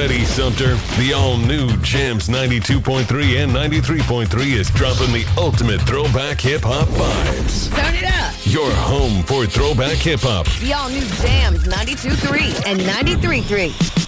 ready, Sumter? The all-new Jams 92.3 and 93.3 is dropping the ultimate throwback hip-hop vibes. Turn it up. Your home for throwback hip-hop. The all-new Jams 92.3 and 93.3.